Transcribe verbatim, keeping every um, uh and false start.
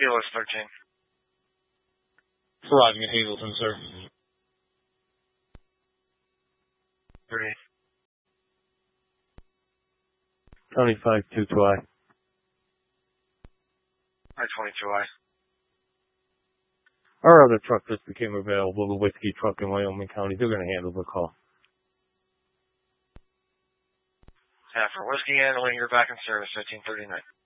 Kilo thirteen. Rodney Hazleton, sir. Three. twenty-five two two I. I twenty-two I. Our other truck just became available, the Whiskey truck in Wyoming County. They're going to handle the call. Yeah, for whiskey handling, you're back in service, fifteen thirty-nine.